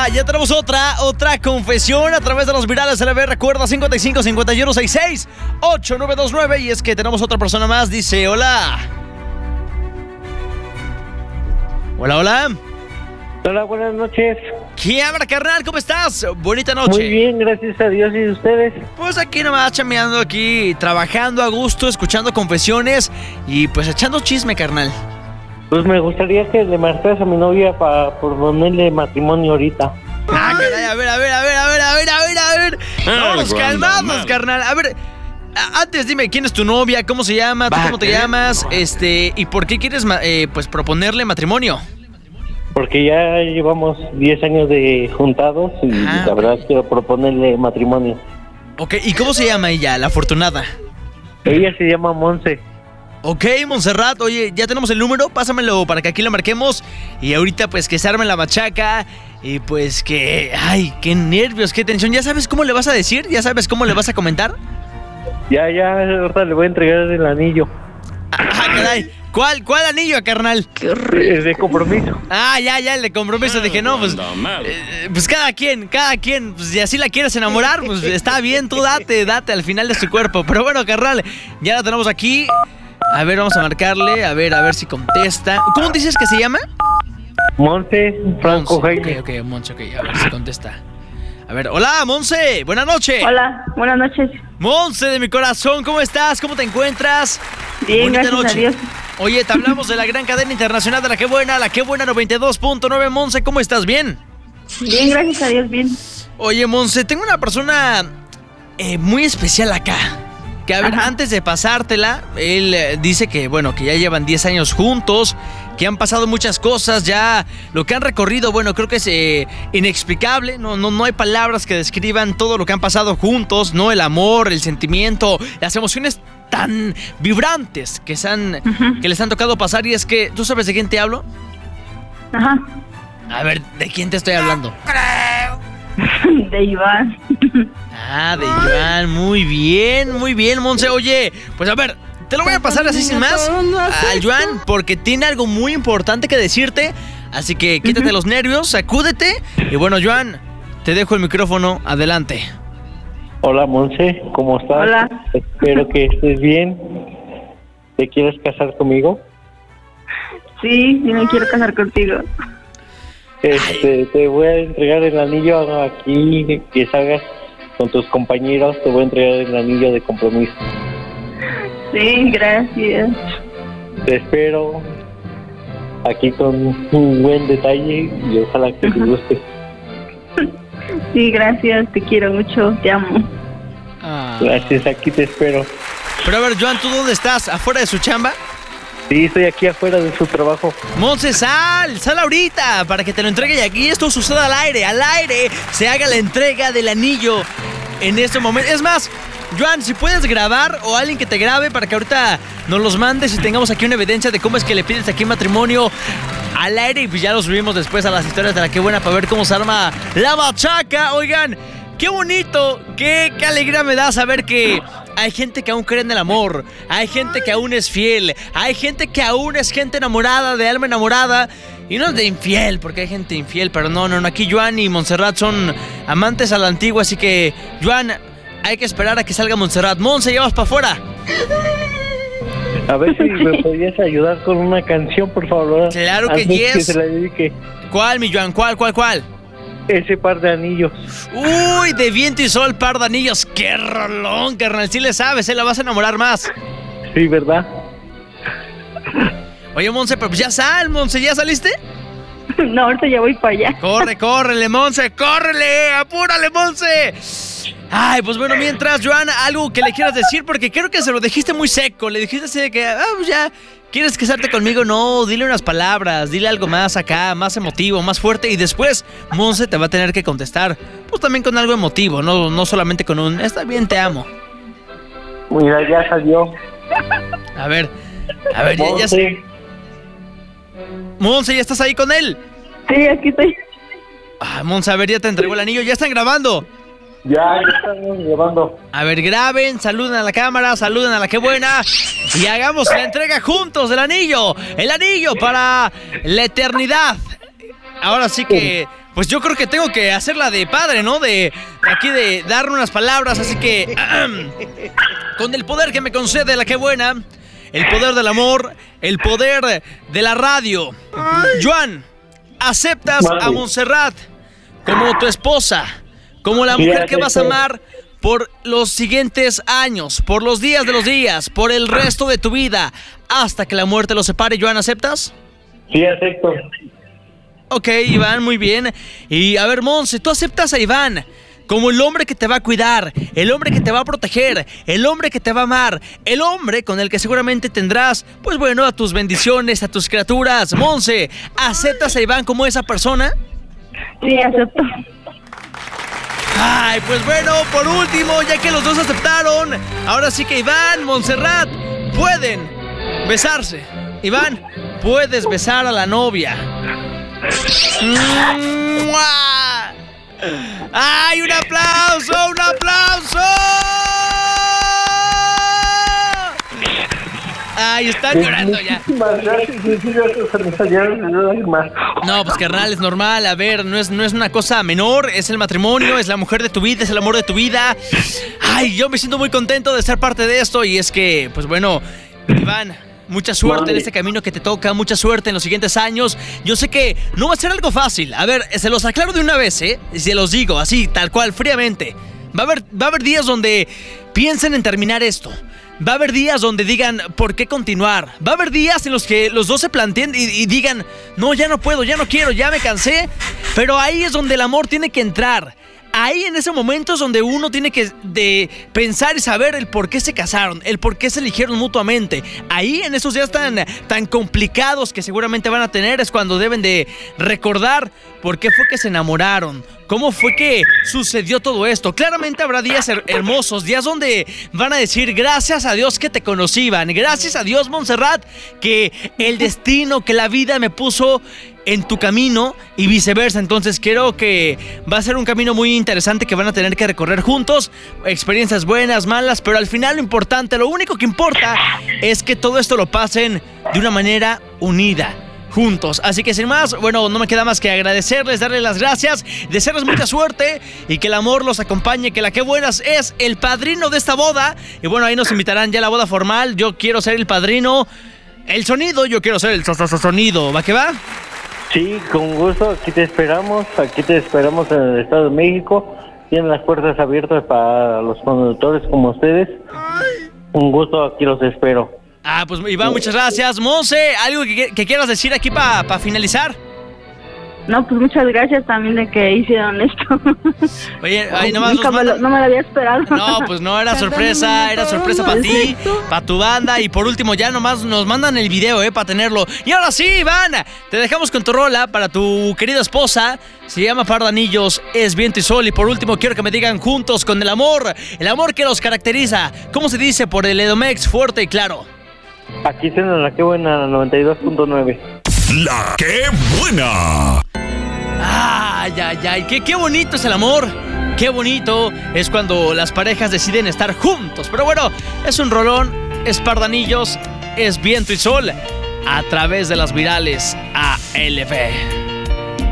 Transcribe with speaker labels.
Speaker 1: ya tenemos otra confesión a través de los virales LB. Recuerda 55 51 66 8929. Y es que tenemos otra persona más. Dice: hola. Hola.
Speaker 2: Hola, buenas noches.
Speaker 1: ¿Qué habla, carnal? ¿Cómo estás? Bonita noche.
Speaker 2: Muy bien, gracias a Dios. ¿Y ustedes?
Speaker 1: Pues aquí nomás chameando, aquí trabajando a gusto, escuchando confesiones y pues echando chisme, carnal.
Speaker 2: Pues me gustaría que le marcaras a mi novia para proponerle matrimonio ahorita.
Speaker 1: Ah, caray, a ver. Vamos, calmados, carnal. A ver, antes dime, ¿quién es tu novia? ¿Cómo se llama? ¿Tú cómo te llamas? ¿Y por qué quieres pues proponerle matrimonio?
Speaker 2: Porque ya llevamos 10 años de juntados y la verdad quiero proponerle matrimonio.
Speaker 1: Ok, ¿y cómo se llama ella, la afortunada?
Speaker 2: Ella se llama Monse.
Speaker 1: Ok, Montserrat, oye, ya tenemos el número, pásamelo para que aquí lo marquemos. Y ahorita pues que se arme la machaca. Y pues que, ay, qué nervios, qué tensión. ¿Ya sabes cómo le vas a decir? ¿Ya sabes cómo le vas a comentar?
Speaker 2: Ya, ahorita le voy a entregar el anillo.
Speaker 1: Caray, ¿cuál anillo, carnal?
Speaker 2: El de compromiso.
Speaker 1: Ya, el de compromiso. Dije, no, pues, pues cada quien, pues si así la quieres enamorar, pues está bien, tú date al final de su cuerpo. Pero bueno, carnal, ya la tenemos aquí. A ver, vamos a marcarle, a ver si contesta. ¿Cómo dices que se llama?
Speaker 2: Monse Franco Jaime.
Speaker 1: Ok, Monse, ok, a ver si contesta. A ver, hola, Monse, buenas noches.
Speaker 3: Hola, buenas noches.
Speaker 1: Monse de mi corazón, ¿cómo estás? ¿Cómo te encuentras?
Speaker 3: Bien,
Speaker 1: bonita
Speaker 3: gracias
Speaker 1: noche.
Speaker 3: a Dios.
Speaker 1: Oye, te hablamos de la gran cadena internacional de La Qué Buena 92.9. Monse, ¿cómo estás? ¿Bien?
Speaker 3: Bien, gracias a Dios, bien.
Speaker 1: Oye, Monse, tengo una persona muy especial acá. Que a ver, antes de pasártela, él dice que, bueno, que ya llevan 10 años juntos, que han pasado muchas cosas, ya lo que han recorrido, bueno, creo que es inexplicable, no hay palabras que describan todo lo que han pasado juntos, ¿no? El amor, el sentimiento, las emociones tan vibrantes que que les han tocado pasar. Y es que, ¿tú sabes de quién te hablo?
Speaker 3: Ajá.
Speaker 1: A ver, ¿de quién te estoy hablando?
Speaker 3: De Iván.
Speaker 1: De Iván, muy bien, Monse. Oye, pues a ver, te lo voy a pasar así sin más al Joan, porque tiene algo muy importante que decirte. Así que quítate los nervios, sacúdete. Y bueno, Joan, te dejo el micrófono, adelante.
Speaker 2: Hola, Monse, ¿cómo estás?
Speaker 3: Hola.
Speaker 2: Espero que estés bien. ¿Te quieres casar conmigo?
Speaker 3: Sí, me quiero casar contigo.
Speaker 2: Te voy a entregar el anillo aquí, que salgas con tus compañeros. Te voy a entregar el anillo de compromiso.
Speaker 3: Sí, gracias.
Speaker 2: Te espero aquí con un buen detalle y ojalá que te guste.
Speaker 3: Sí, gracias, te quiero mucho, te amo.
Speaker 2: Gracias, aquí te espero.
Speaker 1: Pero a ver, Joan, ¿tú dónde estás? ¿Afuera de su chamba?
Speaker 2: Sí, estoy aquí afuera de su trabajo.
Speaker 1: Monse, sal ahorita para que te lo entregue. Y aquí esto suceda al aire, se haga la entrega del anillo en este momento. Es más, Joan, si puedes grabar o alguien que te grabe para que ahorita nos los mandes y tengamos aquí una evidencia de cómo es que le pides aquí matrimonio al aire. Y pues ya lo subimos después a las historias de La Qué Buena para ver cómo se arma la machaca. Oigan, qué bonito, qué alegría me da saber que hay gente que aún cree en el amor, hay gente que aún es fiel, hay gente que aún es gente enamorada, de alma enamorada. Y no es de infiel, porque hay gente infiel, pero no, aquí Joan y Montserrat son amantes a la antigua. Así que, Joan, hay que esperar a que salga Montserrat. Monse, llevas para afuera.
Speaker 2: A ver si me podías ayudar con una canción, por favor.
Speaker 1: Claro que yes.
Speaker 2: Que se la dedique.
Speaker 1: ¿Cuál, mi Joan? ¿Cuál?
Speaker 2: Ese par de anillos.
Speaker 1: Uy, de viento y sol, par de anillos. ¡Qué rolón, carnal! Sí le sabes, se la vas a enamorar más.
Speaker 2: Sí, ¿verdad?
Speaker 1: Oye, Monse, pero pues ya sal, Monse, ¿ya saliste?
Speaker 3: No, ahorita ya voy para allá.
Speaker 1: Córrele, Monse, córrele, apúrale, Monse. Ay, pues bueno, mientras, Joan, algo que le quieras decir, porque creo que se lo dijiste muy seco. Le dijiste así de que, pues ya, ¿quieres casarte conmigo? No, dile unas palabras, dile algo más acá, más emotivo, más fuerte. Y después, Monse te va a tener que contestar, pues también con algo emotivo, no solamente con un, está bien, te amo.
Speaker 2: Mira, ya salió.
Speaker 1: A ver,
Speaker 2: Monse.
Speaker 1: ya sé. Monse, ¿ya estás ahí con él?
Speaker 3: Sí, aquí estoy.
Speaker 1: Monse, a ver, ya te entregó el anillo, ya están grabando.
Speaker 2: Ya estamos grabando.
Speaker 1: A ver, graben, saluden a la cámara, saluden a La Qué Buena y hagamos la entrega juntos del anillo. El anillo para la eternidad. Ahora sí que, pues yo creo que tengo que hacerla de padre, ¿no? De aquí de dar unas palabras, así que con el poder que me concede la que buena, el poder del amor, el poder de la radio. Joan, ¿aceptas a Montserrat como tu esposa, como la mujer que vas a amar por los siguientes años, por los días de los días, por el resto de tu vida, hasta que la muerte los separe? Joan, ¿aceptas?
Speaker 2: Sí, acepto.
Speaker 1: Ok, Iván, muy bien. Y a ver, Monse, ¿tú aceptas a Iván como el hombre que te va a cuidar, el hombre que te va a proteger, el hombre que te va a amar, el hombre con el que seguramente tendrás, pues bueno, a tus bendiciones, a tus criaturas? Monse, ¿aceptas a Iván como esa persona?
Speaker 3: Sí, acepto.
Speaker 1: Ay, pues bueno, por último, ya que los dos aceptaron, ahora sí que Iván, Montserrat, pueden besarse. Iván, puedes besar a la novia. ¡Mua! ¡Ay, un aplauso, un aplauso! Ay, están llorando ya. No, pues carnal, es normal. A ver, no es una cosa menor. Es el matrimonio, es la mujer de tu vida, es el amor de tu vida. Ay, yo me siento muy contento de ser parte de esto. Y es que, pues bueno, Iván, mucha suerte en este camino que te toca, mucha suerte en los siguientes años. Yo sé que no va a ser algo fácil. A ver, se los aclaro de una vez, y se los digo así, tal cual, fríamente. Va a haber días donde piensen en terminar esto. Va a haber días donde digan, ¿por qué continuar? Va a haber días en los que los dos se planteen y digan, no, ya no puedo, ya no quiero, ya me cansé. Pero ahí es donde el amor tiene que entrar. Ahí en ese momento es donde uno tiene que pensar y saber el por qué se casaron, el por qué se eligieron mutuamente. Ahí en esos días tan complicados que seguramente van a tener es cuando deben de recordar por qué fue que se enamoraron, cómo fue que sucedió todo esto. Claramente habrá días hermosos, días donde van a decir gracias a Dios que te conocí, Iván, gracias a Dios, Montserrat, que el destino, que la vida me puso en tu camino y viceversa. Entonces creo que va a ser un camino muy interesante que van a tener que recorrer juntos, experiencias buenas, malas, pero al final lo importante, lo único que importa es que todo esto lo pasen de una manera unida, juntos. Así que sin más, bueno, no me queda más que agradecerles, darles las gracias, desearles mucha suerte y que el amor los acompañe, que la que buenas es el padrino de esta boda. Y bueno, ahí nos invitarán ya a la boda formal. Yo quiero ser el padrino. El sonido, yo quiero ser el sonido. ¿Va que va?
Speaker 2: Sí, con gusto, aquí te esperamos en el Estado de México. Tienen las puertas abiertas para los conductores como ustedes. Un gusto, aquí los espero.
Speaker 1: Ah, pues Iván, muchas gracias. Monse, ¿algo que quieras decir aquí para finalizar?
Speaker 3: No, pues muchas gracias también de que hicieron esto.
Speaker 1: Oye, ahí nomás
Speaker 3: no me lo había esperado.
Speaker 1: No, pues no, era sorpresa para ti, para tu banda. Y por último, ya nomás nos mandan el video, para tenerlo. Y ahora sí, Iván, te dejamos con tu rola para tu querida esposa. Se llama Par de Anillos, es Viento y Sol. Y por último, quiero que me digan juntos con el amor que los caracteriza. ¿Cómo se dice por el Edomex fuerte y claro?
Speaker 2: Aquí suena la que buena, 92.9.
Speaker 4: La que buena.
Speaker 1: Ay, ay, ay, qué bonito es el amor. Qué bonito es cuando las parejas deciden estar juntos. Pero bueno, es un rolón, es Par de Anillos, es Viento y Sol a través de las virales ALB.